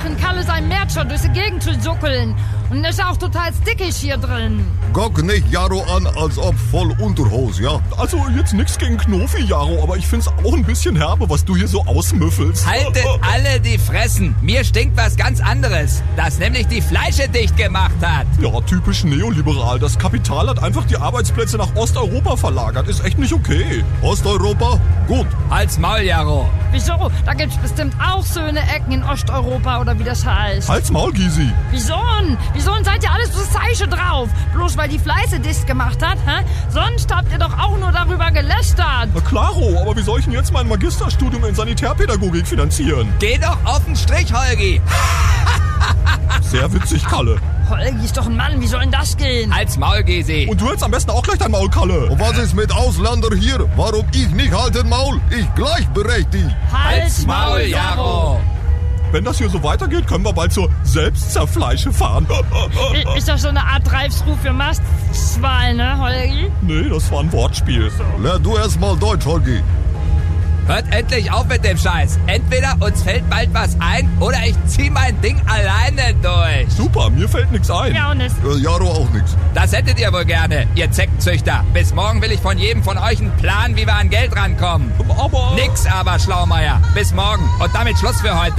in Kalle sein Mädchen durch die Gegend zu suckeln. Und ist auch total stickig hier drin. Guck nicht Jaro an, als ob voll Unterhose, ja? Also jetzt nix gegen Knofi, Jaro, aber ich find's auch ein bisschen herbe, was du hier so ausmüffelst. Haltet alle die Fressen. Mir stinkt was ganz anderes, das nämlich die Fleische dicht gemacht hat. Ja, typisch neoliberal. Das Kapital hat einfach die Arbeitsplätze nach Osteuropa verlagert. Ist echt nicht okay. Osteuropa? Gut. Halt's Maul, Jaro. Wieso? Da gibt's bestimmt auch so eine Ecken in Osteuropa oder wie das heißt. Halt's Maul, Gysi. Wieso? Wieso seid ihr alles so Zeiche drauf? Bloß weil die Fleiße dicht gemacht hat, hä? Sonst habt ihr doch auch nur darüber gelästert. Na klaro, aber wie soll ich denn jetzt mein Magisterstudium in Sanitärpädagogik finanzieren? Geh doch auf den Strich, Holgi. Sehr witzig, Kalle. Holgi ist doch ein Mann, wie soll denn das gehen? Halt's Maul, Gysi. Und du hältst am besten auch gleich dein Maul, Kalle. Und was ist mit Ausländer hier? Warum ich nicht halten Maul? Ich gleichberechtigt. Halt's Maul, Jaro. Wenn das hier so weitergeht, können wir bald zur Selbstzerfleische fahren. Ist das so eine Art Reifsruf für Mastzwal, ne, Holgi? Nee, das war ein Wortspiel. Lern du erst mal Deutsch, Holgi. Hört endlich auf mit dem Scheiß. Entweder uns fällt bald was ein oder ich zieh mein Ding alleine durch. Super, mir fällt nichts ein. Ja, und es. Jaro auch nix. Das hättet ihr wohl gerne, ihr Zeckenzüchter. Bis morgen will ich von jedem von euch einen Plan, wie wir an Geld rankommen. Aber... Nix aber, Schlaumeier. Bis morgen. Und damit Schluss für heute.